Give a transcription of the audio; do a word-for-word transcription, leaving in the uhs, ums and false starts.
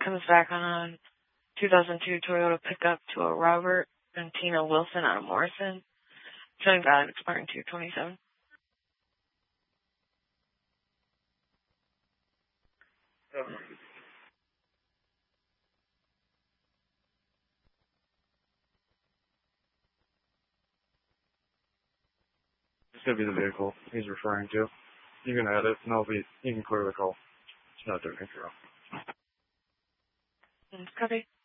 comes back on a two thousand two Toyota pickup to a Robert and Tina Wilson out of Morrison. Showing valid expiring two twenty-seven. It's going to be the vehicle he's referring to. You can add it, and I'll be, you can clear the call. It's not doing anything wrong. Copy.